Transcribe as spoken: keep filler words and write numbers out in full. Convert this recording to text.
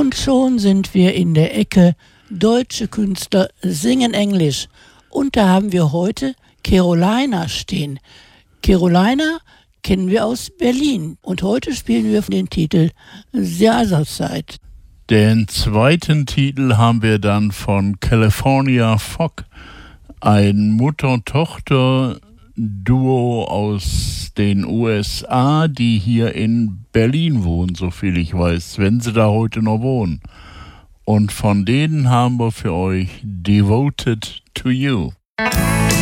Und schon sind wir in der Ecke Deutsche Künstler singen Englisch. Und da haben wir heute Carolina stehen. Carolina kennen wir aus Berlin. Und heute spielen wir den Titel The Other Side. Den zweiten Titel haben wir dann von California Fog, ein Mutter-Tochter-Duo aus den U S A, die hier in Berlin wohnen, soviel ich weiß, wenn sie da heute noch wohnen. Und von denen haben wir für euch Devoted to You.